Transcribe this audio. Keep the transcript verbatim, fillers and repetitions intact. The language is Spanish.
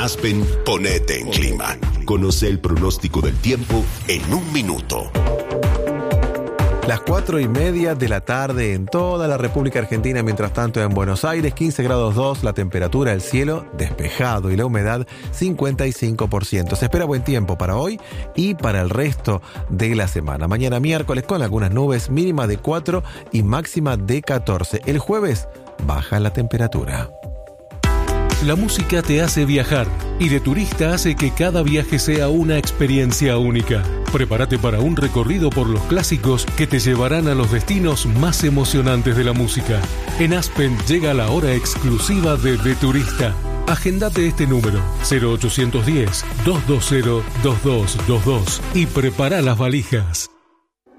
Aspen, ponete en clima. Conoce el pronóstico del tiempo en un minuto. Las cuatro y media de la tarde en toda la República Argentina, mientras tanto en Buenos Aires, quince grados dos, la temperatura del cielo despejado y la humedad cincuenta y cinco por ciento. Se espera buen tiempo para hoy y para el resto de la semana. Mañana miércoles con algunas nubes, mínima de cuatro y máxima de catorce. El jueves baja la temperatura. La música te hace viajar y de turista hace que cada viaje sea una experiencia única. Prepárate para un recorrido por los clásicos que te llevarán a los destinos más emocionantes de la música. En Aspen llega la hora exclusiva de De Turista. Agendate este número cero ochocientos diez, doscientos veinte, veintidós veintidós y prepara las valijas.